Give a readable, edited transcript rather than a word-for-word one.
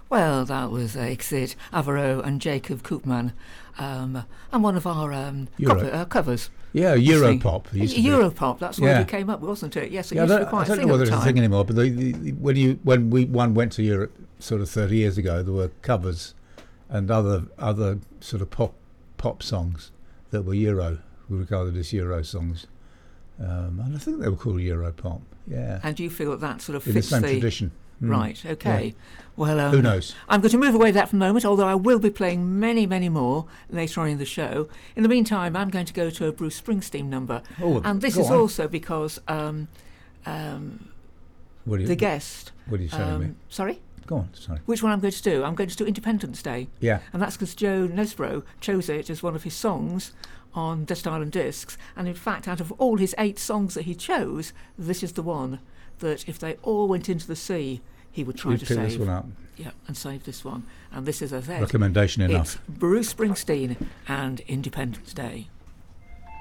Well, that was Exit, Avaro and Jacob Koopman, and one of our covers. Yeah, Europop. Europop, that's where it came up, wasn't it? Yes, it used to be quite a thing I don't know whether at the it's a time. thing anymore, but when one went to Europe sort of 30 years ago, there were covers and other sort of pop songs that were Euro, were regarded as Euro songs. And I think they were called Europop, yeah. And do you feel that sort of in fits the same tradition? Right, okay. Yeah. Well, who knows? I'm going to move away that for the moment, although I will be playing many, many more later on in the show. In the meantime, I'm going to go to a Bruce Springsteen number. Oh, and this is also because the guest... What are you telling me? Sorry? Go on, sorry. Which one I'm going to do? I'm going to do Independence Day. Yeah. And that's because Joe Nesbro chose it as one of his songs on Desert Island Discs. And in fact, out of all his 8 songs that he chose, this is the one that if they all went into the sea, he would try to save. Pick this one up. Yeah, and save this one. And this is, as I said, recommendation enough. It's Bruce Springsteen and Independence Day.